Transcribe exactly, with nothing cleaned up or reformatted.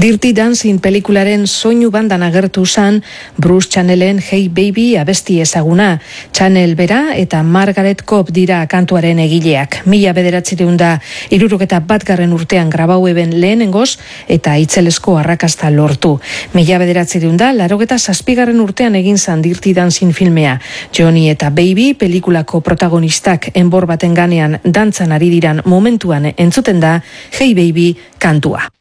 Dirty Dancing pelikularen soinu bandan agertu zan Bruce Channelen Hey Baby abesti ezaguna. Channel bera eta Margaret Cobb dira kantuaren egileak. Mila bederatzireun da hirurogeta batgarren urtean grabau eben lehenengoz eta itzelesko arrakasta lortu. Mila bederatzireun da larogeta zazpigarren urtean egin zan Dirty Dancing filmea. Johnny eta Baby pelikulako protagonistak enbor baten ganean dantzan ari diran momentuan entzuten da Hey Baby kantua.